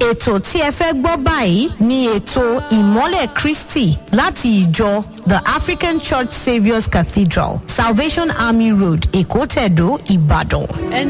ètò tí ẹ fẹ́ gbọ́ báyìí ni ètò ìmọ́lẹ̀ Kristi láti ìjọ The African Church Saviour's Cathedral, Salvation Army Road, Èkó Tẹ̀dó, Ìbàdàn.